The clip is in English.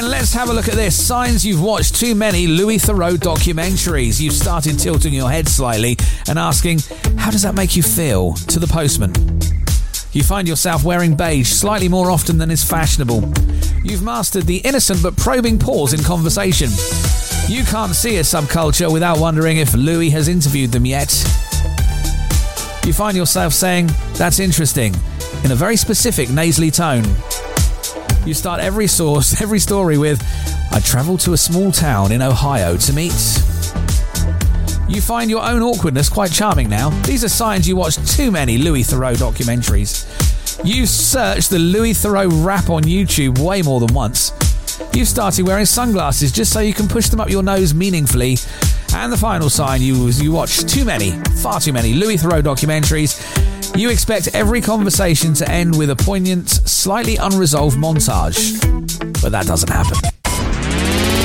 then let's have a look at this. Signs you've watched too many Louis Theroux documentaries. You've started tilting your head slightly and asking, how does that make you feel? To the postman. You find yourself wearing beige slightly more often than is fashionable. You've mastered the innocent but probing pause in conversation. You can't see a subculture without wondering if Louis has interviewed them yet. You find yourself saying, that's interesting, in a very specific nasally tone. You start every story with, I travelled to a small town in Ohio to meet. You find your own awkwardness quite charming now. These are signs you watch too many Louis Theroux documentaries. You search the Louis Theroux rap on YouTube way more than once. You've started wearing sunglasses just so you can push them up your nose meaningfully. And the final sign you watch far too many Louis Theroux documentaries. You expect every conversation to end with a poignant, slightly unresolved montage. But that doesn't happen.